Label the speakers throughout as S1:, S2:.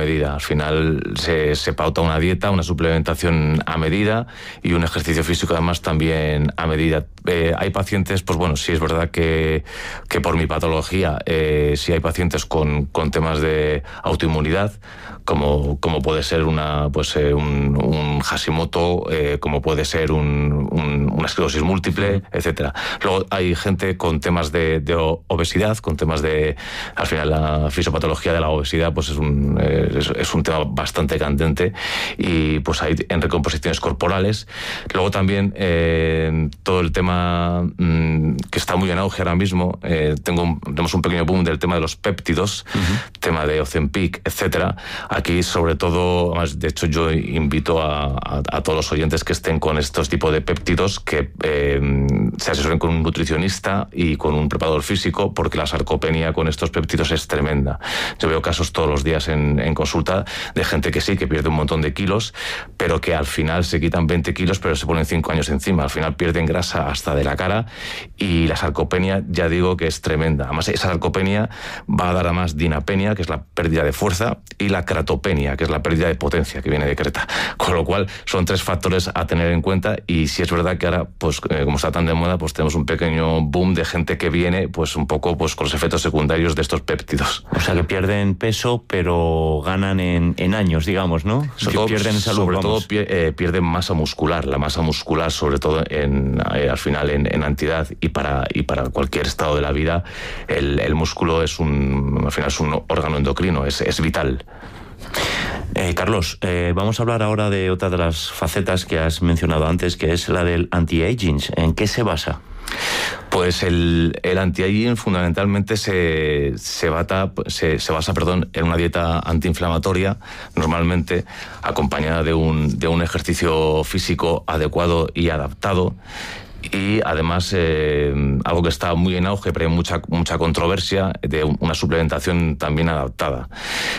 S1: medida. Al final se pauta una dieta, una suplementación a medida y un ejercicio físico además también a medida. Hay pacientes, pues bueno, sí es verdad que por mi patología, sí hay pacientes con temas de autoinmunidad, como puede ser un Hashimoto, como puede ser una esclerosis múltiple, etcétera. Luego hay gente con temas de obesidad, con temas de, al final la fisiopatología de la obesidad pues es un tema bastante candente, y pues hay en recomposiciones corporales. Luego también todo el tema que está muy en auge ahora mismo, tenemos un pequeño boom del tema de los péptidos, tema de Ozempic, etcétera. Aquí sobre todo, además, de hecho yo invito a todos los oyentes que estén con estos tipos de péptidos que se asesoren con un nutricionista y con un preparador físico, porque la sarcopenia con estos péptidos es tremenda. Yo veo casos todos los días en consulta de gente que sí, que pierde un montón de kilos, pero que al final se quitan 20 kilos, pero se ponen 5 años encima. Al final pierden grasa hasta de la cara, y la sarcopenia, ya digo que es tremenda. Además, esa sarcopenia va a dar a más dinapenia, que es la pérdida de fuerza, y la cratopenia, que es la pérdida de potencia, que viene de creta. Con lo cual, son 3 factores a tener en cuenta, y si es verdad que ahora, pues como está tan de moda, pues tenemos un pequeño boom de gente que viene, pues un poco pues con los efectos secundarios de estos péptidos.
S2: O sea, que pierden peso, pero ganan en años, digamos, ¿no? Pierden salud,
S1: sobre todo pierden masa muscular. La masa muscular, sobre todo al final en entidad y para cualquier estado de la vida, el músculo al final es un órgano endocrino, es vital.
S2: Carlos, vamos a hablar ahora de otra de las facetas que has mencionado antes, que es la del anti-aging. ¿En qué se basa?
S1: Pues el anti-aging fundamentalmente se basa en una dieta antiinflamatoria, normalmente acompañada de un ejercicio físico adecuado y adaptado. Y además, algo que está muy en auge, pero hay mucha controversia, de una suplementación también adaptada.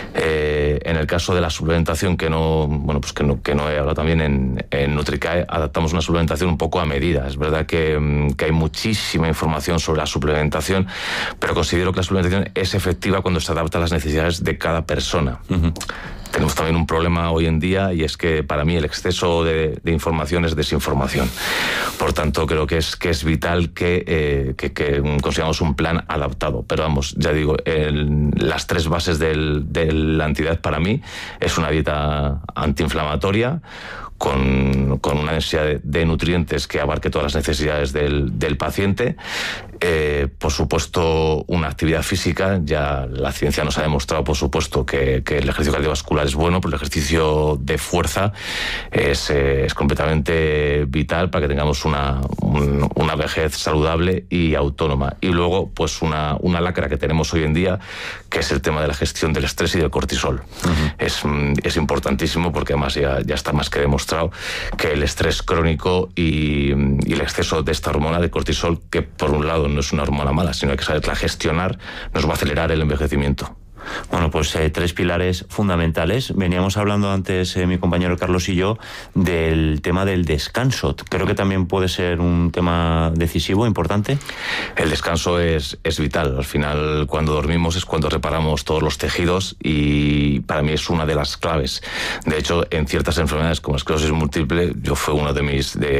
S1: En el caso de la suplementación, que no he hablado también en Nutricae, adaptamos una suplementación un poco a medida. Es verdad que hay muchísima información sobre la suplementación, pero considero que la suplementación es efectiva cuando se adapta a las necesidades de cada persona. Uh-huh. Tenemos también un problema hoy en día, y es que para mí el exceso de información es desinformación. Por tanto, creo que es vital que consigamos un plan adaptado. Pero vamos, ya digo, las 3 bases de la entidad para mí es una dieta antiinflamatoria, con una densidad de nutrientes que abarque todas las necesidades del paciente. Por supuesto, una actividad física. Ya la ciencia nos ha demostrado, por supuesto, que el ejercicio cardiovascular es bueno, pero el ejercicio de fuerza es completamente vital para que tengamos una vejez saludable y autónoma. Y luego, pues una lacra que tenemos hoy en día, que es el tema de la gestión del estrés y del cortisol. Uh-huh. Es importantísimo, porque además ya está más que demostrado que el estrés crónico y el exceso de esta hormona de cortisol, que por un lado no es una hormona mala, sino que saberla gestionar, nos va a acelerar el envejecimiento.
S2: Bueno, pues 3 pilares fundamentales. Veníamos hablando antes, mi compañero Carlos y yo, del tema del descanso. Creo que también puede ser un tema decisivo, importante.
S1: El descanso es vital. Al final, cuando dormimos es cuando reparamos todos los tejidos, y para mí es una de las claves. De hecho, en ciertas enfermedades como esclerosis múltiple, yo fue uno de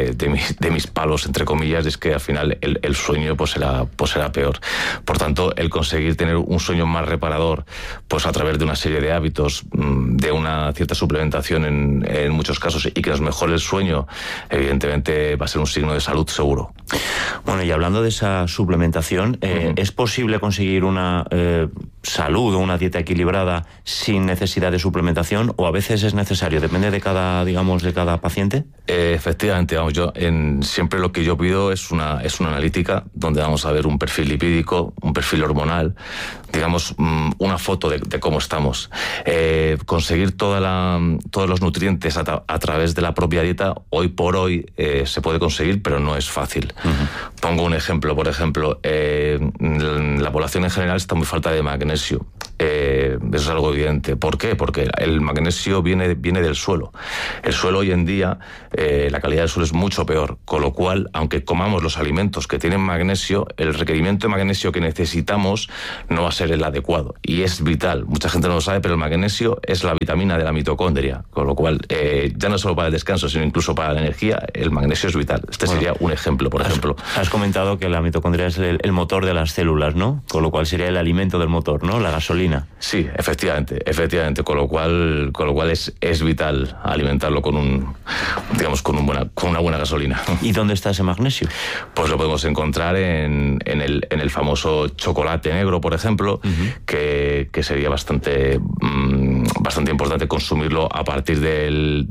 S1: mis palos, entre comillas, es que al final el sueño pues era peor. Por tanto, el conseguir tener un sueño más reparador, pues a través de una serie de hábitos, de una cierta suplementación en muchos casos, y que nos mejore el sueño, evidentemente va a ser un signo de salud seguro.
S2: Bueno, y hablando de esa suplementación, ¿es posible conseguir una salud o una dieta equilibrada sin necesidad de suplementación, o a veces es necesario? Depende de cada paciente.
S1: Efectivamente, siempre lo que yo pido es una analítica donde vamos a ver un perfil lipídico, un perfil hormonal, digamos, una foto de cómo estamos. Conseguir todos los nutrientes a través de la propia dieta, hoy por hoy se puede conseguir, pero no es fácil. Uh-huh. Pongo un ejemplo, por ejemplo, la población en general está muy falta de magnesio. es algo evidente. ¿Por qué? Porque el magnesio viene del suelo. El suelo hoy en día, la calidad del suelo es mucho peor, con lo cual, aunque comamos los alimentos que tienen magnesio, el requerimiento de magnesio que necesitamos no va a ser el adecuado. Y es vital. Mucha gente no lo sabe, pero el magnesio es la vitamina de la mitocondria, con lo cual, ya no solo para el descanso, sino incluso para la energía, el magnesio es vital. Este sería un ejemplo, por ejemplo.
S2: Has comentado que la mitocondria es el motor de las células, ¿no? Con lo cual sería el alimento del motor, ¿no? La gasolina.
S1: Sí, efectivamente, con lo cual es vital alimentarlo con una buena gasolina.
S2: ¿Y dónde está ese magnesio?
S1: Pues lo podemos encontrar en el famoso chocolate negro, por ejemplo, que sería bastante importante consumirlo a partir del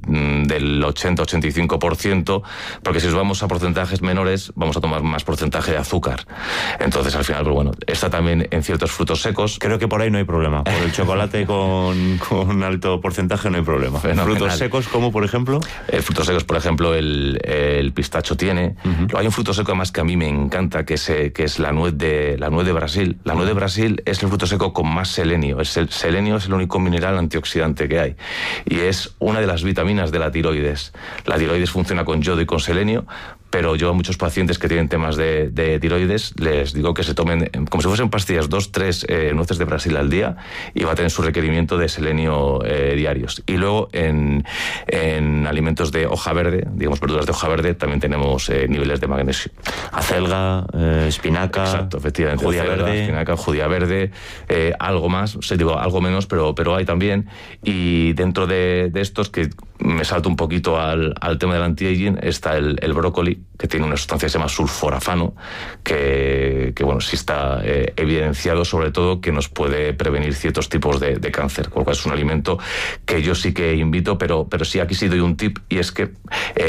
S1: 80-85%, porque si nos vamos a porcentajes menores, vamos a tomar más porcentaje de azúcar. Entonces, al final, pues bueno, está también en ciertos frutos secos.
S2: Creo que por ahí no hay problema. Por el chocolate con alto porcentaje no hay problema. ¿Frutos secos como, por ejemplo?
S1: Frutos secos, por ejemplo, el pistacho tiene. Hay un fruto seco además que a mí me encanta, que es la nuez de Brasil. La nuez de Brasil es el fruto seco con más selenio. Selenio es el único mineral antioxidante que hay. Y es una de las vitaminas de la tiroides. La tiroides funciona con yodo y con selenio, pero yo a muchos pacientes que tienen temas de tiroides les digo que se tomen, como si fuesen pastillas, 2-3 nueces de Brasil al día, y va a tener su requerimiento de selenio diarios. Y luego en alimentos de hoja verde, digamos verduras de hoja verde, también tenemos niveles de magnesio.
S2: Acelga, espinaca.
S1: Exacto, efectivamente.
S2: Judía
S1: acelga,
S2: verde.
S1: Espinaca, judía verde, algo más, algo menos, pero hay también. Y dentro de estos, que me salto un poquito al tema del anti-aging, está el brócoli, que tiene una sustancia que se llama sulforafano, que bueno, sí está evidenciado, sobre todo, que nos puede prevenir ciertos tipos de cáncer, con lo cual es un alimento que yo sí que invito, pero sí, aquí sí doy un tip, y es que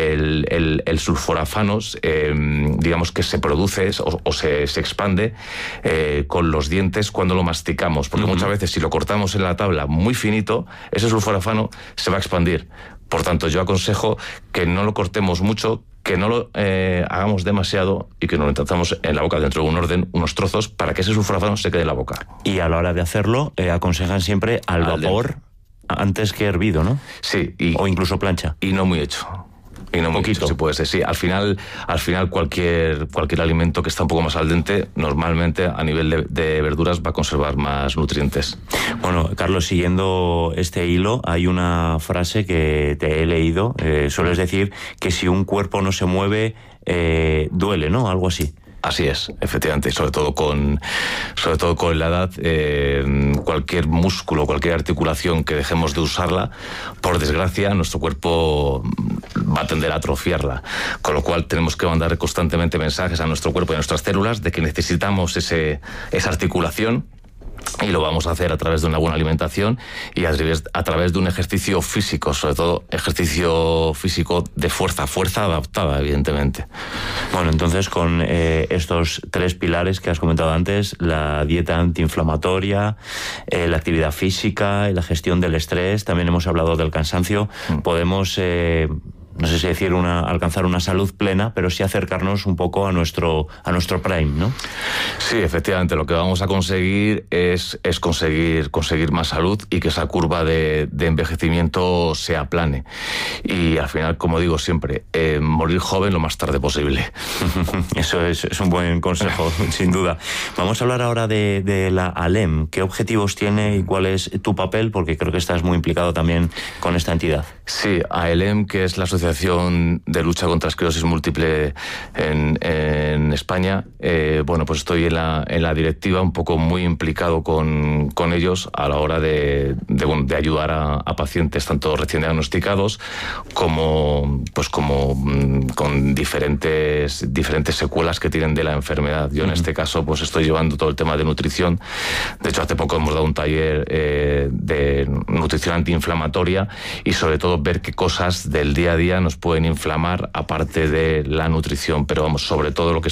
S1: el sulforafano, digamos que se produce o se expande con los dientes cuando lo masticamos, porque muchas veces si lo cortamos en la tabla muy finito, ese sulforafano se va a expandir. Por tanto, yo aconsejo que no lo cortemos mucho, que no lo hagamos demasiado y que nos lo tratamos en la boca dentro de un orden, unos trozos, para que ese sulforafano se quede en la boca.
S2: Y a la hora de hacerlo, aconsejan siempre al vapor antes que hervido, ¿no?
S1: Sí.
S2: O incluso plancha.
S1: Y no muy hecho. Y no poquito, si puede ser. Sí, al final cualquier alimento que está un poco más al dente, normalmente a nivel de verduras va a conservar más nutrientes.
S2: Bueno, Carlos, siguiendo este hilo, hay una frase que te he leído. Sueles decir que si un cuerpo no se mueve, duele, ¿no? Algo así.
S1: Así es, efectivamente, sobre todo con la edad, cualquier músculo, cualquier articulación que dejemos de usarla, por desgracia, nuestro cuerpo va a tender a atrofiarla, con lo cual tenemos que mandar constantemente mensajes a nuestro cuerpo y a nuestras células de que necesitamos esa articulación. Y lo vamos a hacer a través de una buena alimentación y a través de un ejercicio físico, sobre todo ejercicio físico de fuerza adaptada, evidentemente.
S2: Bueno, entonces con estos 3 pilares que has comentado antes, la dieta antiinflamatoria, la actividad física y la gestión del estrés, también hemos hablado del cansancio, podemos... no sé si decir alcanzar una salud plena, pero sí acercarnos un poco a nuestro prime, ¿no?
S1: Sí, efectivamente, lo que vamos a conseguir es conseguir más salud y que esa curva de envejecimiento se aplane. Y al final, como digo siempre, morir joven lo más tarde posible.
S2: Eso es un buen consejo, sin duda. Vamos a hablar ahora de la ALEM. ¿Qué objetivos tiene y cuál es tu papel? Porque creo que estás muy implicado también con esta entidad.
S1: Sí, ALEM, que es la Asociación de Lucha contra Esclerosis Múltiple en España. Bueno, pues estoy en la directiva, un poco muy implicado con ellos a la hora de ayudar a pacientes tanto recién diagnosticados como con diferentes secuelas que tienen de la enfermedad. Yo en este caso pues estoy llevando todo el tema de nutrición. De hecho, hace poco hemos dado un taller de nutrición antiinflamatoria y sobre todo ver qué cosas del día a día anestesia nos pueden inflamar, aparte de la nutrición. Pero vamos, sobre todo lo que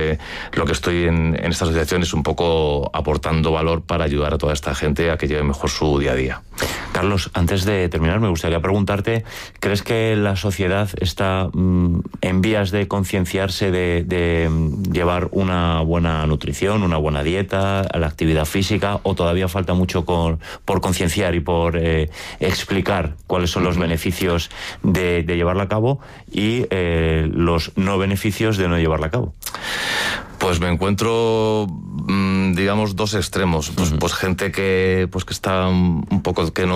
S1: estoy en esta asociación es un poco aportando valor para ayudar a toda esta gente a que lleve mejor su día a día.
S2: Carlos, antes de terminar, me gustaría preguntarte, ¿crees que la sociedad está en vías de concienciarse de llevar una buena nutrición, una buena dieta, la actividad física, o todavía falta mucho por concienciar y por explicar cuáles son los beneficios de llevarla a cabo y los no beneficios de no llevarla a cabo?
S1: Pues me encuentro, digamos, dos extremos. Pues gente que está un poco que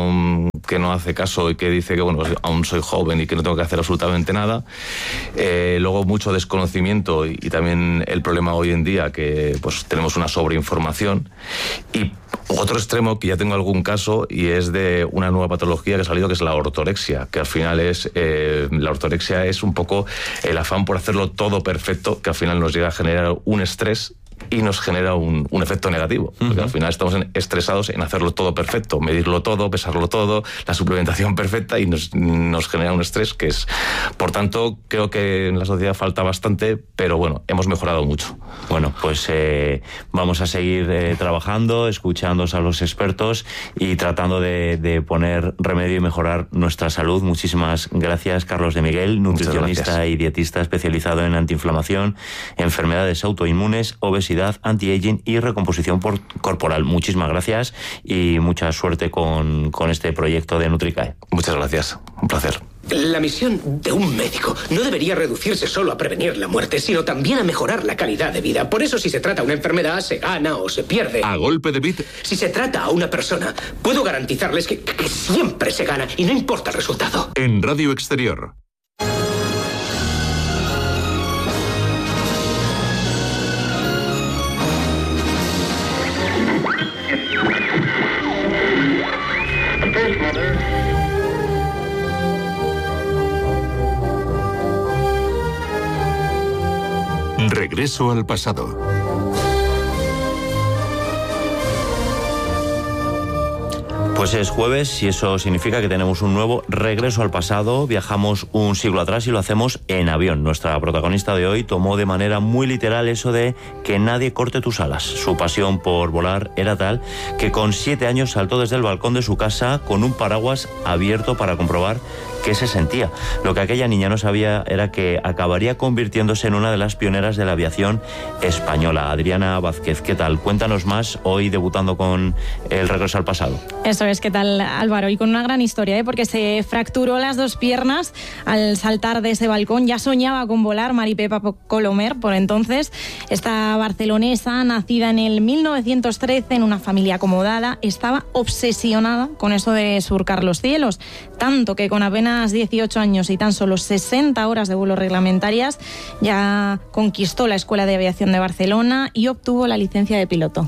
S1: no hace caso y que dice que, bueno, pues aún soy joven y que no tengo que hacer absolutamente nada. Luego mucho desconocimiento y también el problema hoy en día que pues tenemos una sobreinformación. Y otro extremo, que ya tengo algún caso, y es de una nueva patología que ha salido, que es la ortorexia, que al final la ortorexia es un poco el afán por hacerlo todo perfecto, que al final nos llega a generar un estrés y nos genera un efecto negativo, porque al final estamos estresados en hacerlo todo perfecto, medirlo todo, pesarlo todo, la suplementación perfecta, y nos genera un estrés que es... Por tanto, creo que en la sociedad falta bastante, pero bueno, hemos mejorado mucho.
S2: Bueno, pues vamos a seguir trabajando, escuchando a los expertos y tratando de poner remedio y mejorar nuestra salud. Muchísimas gracias, Carlos de Miguel, nutricionista y dietista especializado en antiinflamación, enfermedades autoinmunes, obesidad, anti-aging y recomposición corporal. Muchísimas gracias y mucha suerte con este proyecto de NutriCae.
S1: Muchas gracias, un placer.
S3: La misión de un médico no debería reducirse solo a prevenir la muerte, sino también a mejorar la calidad de vida. Por eso, si se trata una enfermedad, se gana o se pierde.
S4: A golpe de bit.
S3: Si se trata a una persona, puedo garantizarles que siempre se gana y no importa el resultado.
S4: En Radio Exterior. Regreso al pasado.
S2: Pues es jueves y eso significa que tenemos un nuevo regreso al pasado. Viajamos un siglo atrás y lo hacemos en avión. Nuestra protagonista de hoy tomó de manera muy literal eso de que nadie corte tus alas. Su pasión por volar era tal que con 7 años saltó desde el balcón de su casa con un paraguas abierto para comprobar qué se sentía. Lo que aquella niña no sabía era que acabaría convirtiéndose en una de las pioneras de la aviación española. Adriana Vázquez, ¿qué tal? Cuéntanos más, hoy debutando con el regreso al pasado.
S5: Eso es, ¿qué tal, Álvaro? Y con una gran historia, porque se fracturó las 2 piernas al saltar de ese balcón. Ya soñaba con volar Maripepa Colomer por entonces. Esta barcelonesa, nacida en el 1913 en una familia acomodada, estaba obsesionada con eso de surcar los cielos, tanto que con apenas 18 años y tan solo 60 horas de vuelo reglamentarias ya conquistó la Escuela de Aviación de Barcelona y obtuvo la licencia de piloto.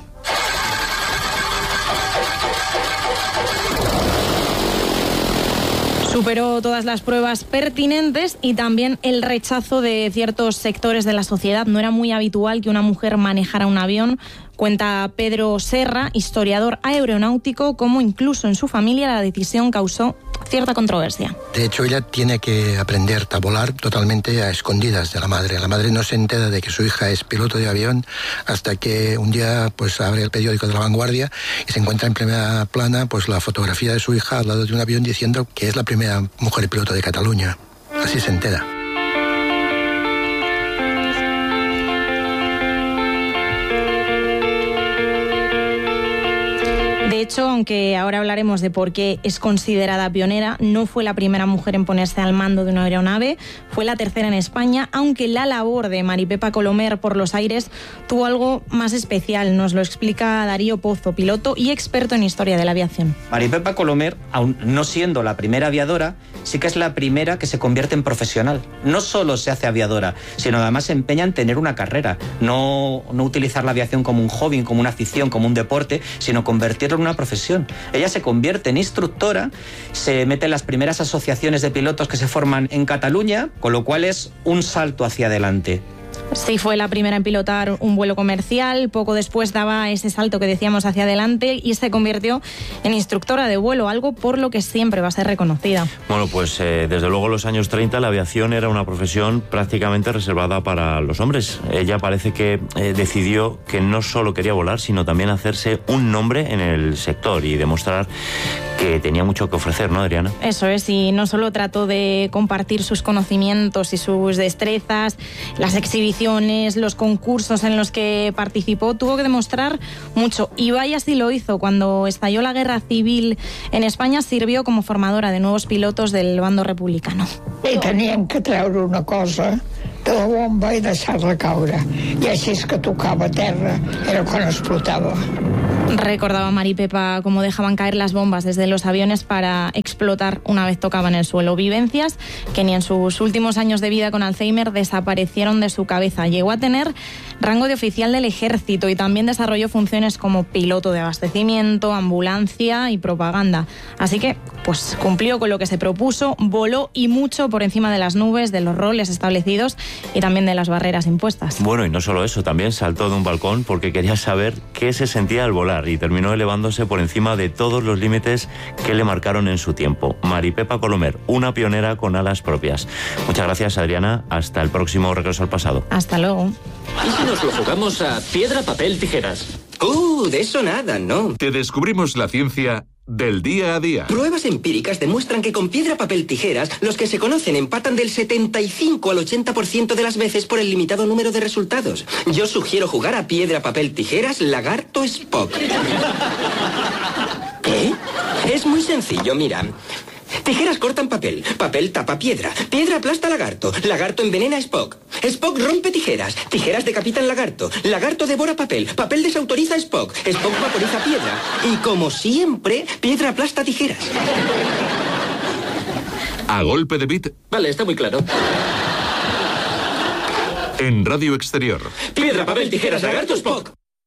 S5: Superó todas las pruebas pertinentes y también el rechazo de ciertos sectores de la sociedad. No era muy habitual que una mujer manejara un avión. Cuenta Pedro Serra, historiador aeronáutico, cómo incluso en su familia la decisión causó cierta controversia.
S6: De hecho, ella tiene que aprender a volar totalmente a escondidas de la madre. La madre no se entera de que su hija es piloto de avión hasta que un día pues abre el periódico de La Vanguardia y se encuentra en primera plana pues la fotografía de su hija al lado de un avión diciendo que es la primera mujer piloto de Cataluña. Así se entera.
S5: De hecho, aunque ahora hablaremos de por qué es considerada pionera, no fue la primera mujer en ponerse al mando de una aeronave, fue la tercera en España, aunque la labor de Maripepa Colomer por los aires tuvo algo más especial. Nos lo explica Darío Pozo, piloto y experto en historia de la aviación.
S7: Maripepa Colomer, aun no siendo la primera aviadora, sí que es la primera que se convierte en profesional. No solo se hace aviadora, sino además se empeña en tener una carrera, no utilizar la aviación como un hobby, como una afición, como un deporte, sino convertirlo en una profesión. Ella se convierte en instructora, se mete en las primeras asociaciones de pilotos que se forman en Cataluña, con lo cual es un salto hacia adelante.
S5: Sí, fue la primera en pilotar un vuelo comercial. Poco después daba ese salto que decíamos hacia adelante y se convirtió en instructora de vuelo, algo por lo que siempre va a ser reconocida.
S2: Bueno, pues desde luego en los años 30 la aviación era una profesión prácticamente reservada para los hombres. Ella parece que decidió que no solo quería volar, sino también hacerse un nombre en el sector y demostrar que tenía mucho que ofrecer, ¿no, Adriana?
S5: Eso es, y no solo trató de compartir sus conocimientos y sus destrezas, las exhibiciones, los concursos en los que participó, tuvo que demostrar mucho. Y vaya si lo hizo. Cuando estalló la guerra civil en España, sirvió como formadora de nuevos pilotos del bando republicano.
S8: I tenien que treure una cosa de la bomba i deixar-la caure. I així és que tocava terra, era quan explotava.
S5: Recordaba Mari Pepa cómo dejaban caer las bombas desde los aviones para explotar una vez tocaban el suelo. Vivencias que ni en sus últimos años de vida con Alzheimer desaparecieron de su cabeza. Llegó a tener rango de oficial del ejército y también desarrolló funciones como piloto de abastecimiento, ambulancia y propaganda. Así que, pues cumplió con lo que se propuso, voló y mucho por encima de las nubes, de los roles establecidos y también de las barreras impuestas.
S2: Bueno, y no solo eso, también saltó de un balcón porque quería saber qué se sentía al volar y terminó elevándose por encima de todos los límites que le marcaron en su tiempo. Mari Pepa Colomer, una pionera con alas propias. Muchas gracias, Adriana. Hasta el próximo Regreso al Pasado.
S5: Hasta luego.
S3: ¿Y si nos lo jugamos a piedra, papel, tijeras? De eso nada, ¿no?
S4: Te descubrimos la ciencia del día a día.
S3: Pruebas empíricas demuestran que con piedra, papel, tijeras, los que se conocen empatan del 75 al 80% de las veces por el limitado número de resultados. Yo sugiero jugar a piedra, papel, tijeras, lagarto, Spock. ¿Qué? Es muy sencillo, mira. Tijeras cortan papel, papel tapa piedra, piedra aplasta lagarto, lagarto envenena a Spock, Spock rompe tijeras, tijeras decapitan lagarto, lagarto devora papel, papel desautoriza a Spock, Spock vaporiza piedra y como siempre, piedra aplasta tijeras.
S4: A golpe de beat.
S3: Vale, está muy claro.
S4: En Radio Exterior.
S3: Piedra, papel, tijeras, lagarto, Spock.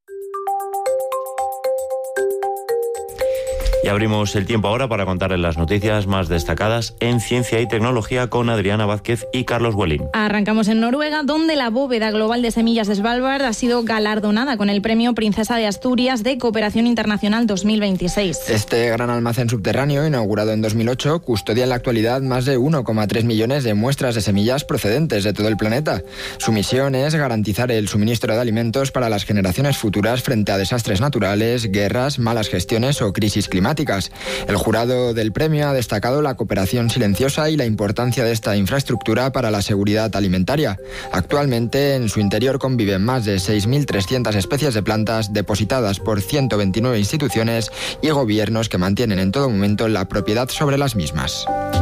S2: Y abrimos el tiempo ahora para contarles las noticias más destacadas en ciencia y tecnología con Adriana Vázquez y Carlos Welling.
S5: Arrancamos en Noruega, donde la bóveda global de semillas de Svalbard ha sido galardonada con el premio Princesa de Asturias de Cooperación Internacional 2026.
S9: Este gran almacén subterráneo, inaugurado en 2008, custodia en la actualidad más de 1,3 millones de muestras de semillas procedentes de todo el planeta. Su misión es garantizar el suministro de alimentos para las generaciones futuras frente a desastres naturales, guerras, malas gestiones o crisis climáticas. El jurado del premio ha destacado la cooperación silenciosa y la importancia de esta infraestructura para la seguridad alimentaria. Actualmente, en su interior conviven más de 6.300 especies de plantas depositadas por 129 instituciones y gobiernos que mantienen en todo momento la propiedad sobre las mismas.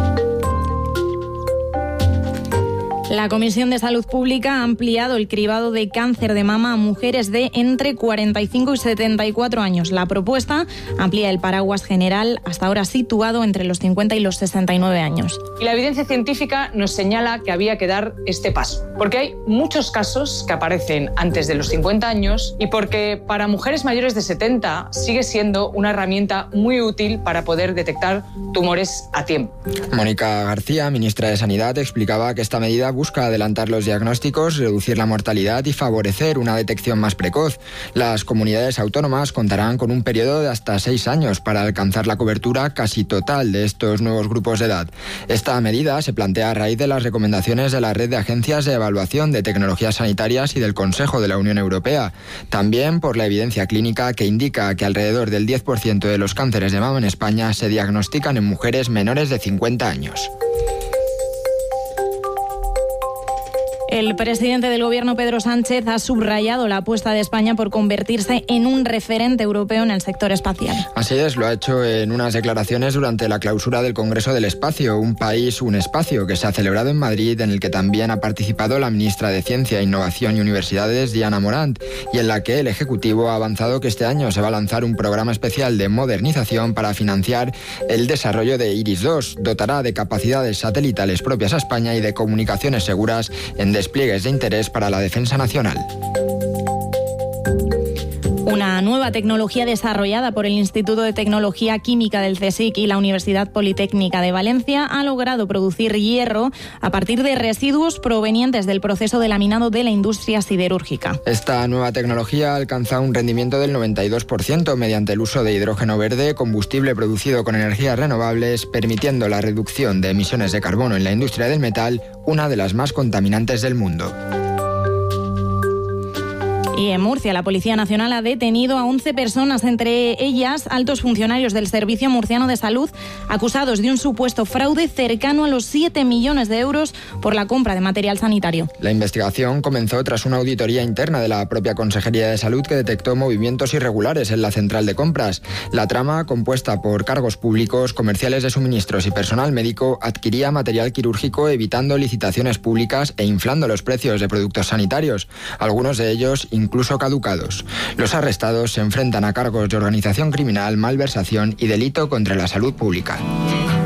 S5: La Comisión de Salud Pública ha ampliado el cribado de cáncer de mama a mujeres de entre 45 y 74 años. La propuesta amplía el paraguas general, hasta ahora situado entre los 50 y los 69 años.
S10: Y la evidencia científica nos señala que había que dar este paso, porque hay muchos casos que aparecen antes de los 50 años y porque para mujeres mayores de 70 sigue siendo una herramienta muy útil para poder detectar tumores a tiempo.
S9: Mónica García, ministra de Sanidad, explicaba que esta medida busca adelantar los diagnósticos, reducir la mortalidad y favorecer una detección más precoz. Las comunidades autónomas contarán con un periodo de hasta 6 años para alcanzar la cobertura casi total de estos nuevos grupos de edad. Esta medida se plantea a raíz de las recomendaciones de la Red de Agencias de Evaluación de Tecnologías Sanitarias y del Consejo de la Unión Europea. También por la evidencia clínica que indica que alrededor del 10% de los cánceres de mama en España se diagnostican en mujeres menores de 50 años.
S5: El presidente del Gobierno, Pedro Sánchez, ha subrayado la apuesta de España por convertirse en un referente europeo en el sector espacial.
S9: Así es, lo ha hecho en unas declaraciones durante la clausura del Congreso del Espacio, Un País, un Espacio, que se ha celebrado en Madrid, en el que también ha participado la ministra de Ciencia, Innovación y Universidades, Diana Morant, y en la que el Ejecutivo ha avanzado que este año se va a lanzar un programa especial de modernización para financiar el desarrollo de IRIS-2. Dotará de capacidades satelitales propias a España y de comunicaciones seguras en despliegues de interés para la defensa nacional.
S5: Una nueva tecnología desarrollada por el Instituto de Tecnología Química del CSIC y la Universidad Politécnica de Valencia ha logrado producir hierro a partir de residuos provenientes del proceso de laminado de la industria siderúrgica.
S9: Esta nueva tecnología alcanza un rendimiento del 92% mediante el uso de hidrógeno verde, combustible producido con energías renovables, permitiendo la reducción de emisiones de carbono en la industria del metal, una de las más contaminantes del mundo.
S5: Y en Murcia, la Policía Nacional ha detenido a 11 personas, entre ellas altos funcionarios del Servicio Murciano de Salud, acusados de un supuesto fraude cercano a los 7 millones de euros por la compra de material sanitario.
S9: La investigación comenzó tras una auditoría interna de la propia Consejería de Salud que detectó movimientos irregulares en la central de compras. La trama, compuesta por cargos públicos, comerciales de suministros y personal médico, adquiría material quirúrgico evitando licitaciones públicas e inflando los precios de productos sanitarios, algunos de ellos incluso caducados. Los arrestados se enfrentan a cargos de organización criminal, malversación y delito contra la salud pública.